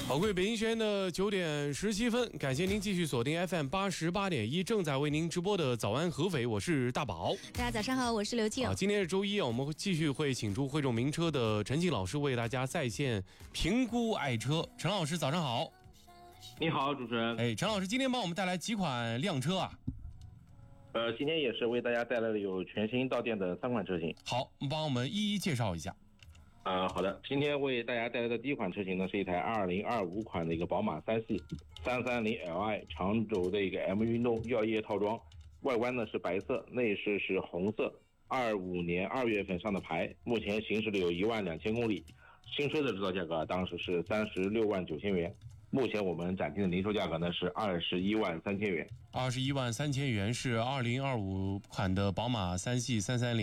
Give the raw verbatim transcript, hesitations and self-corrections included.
好，各位北京时间的九点十七分，感谢您继续锁定 F M 八十八点一，正在为您直播的早安合肥，我是大宝。 大家早上好，我是刘静。 好，今天是周一，我们会继续会请出汇众名车的陈静老师为大家在线评估爱车。陈老师早上好。 你好，主持人。 哎，陈老师今天帮我们带来几款靓车啊？ 呃，今天也是为大家带来了有全新到店的三款车型。 好，帮我们一一介绍一下。 呃，好的，今天为大家带来的第一款车型呢，是一台二零二五款的一个宝马三系三三零 L I 长轴的一个 M 运动耀夜套装，外观呢是白色，内饰是红色，二五年二月份上的牌，目前行驶了有一万两千公里，新车的指导价格当时是三十六万九千元。目前我们展厅的零售价格呢是二十一万三千元。 二十一万三千元是二零二五款的宝马三系三三零。